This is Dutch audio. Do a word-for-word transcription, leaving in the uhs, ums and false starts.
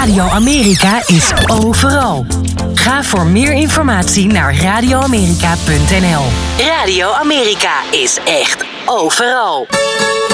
Radio Amerika is overal. Ga voor meer informatie naar radio amerika punt n l. Radio Amerika is echt overal.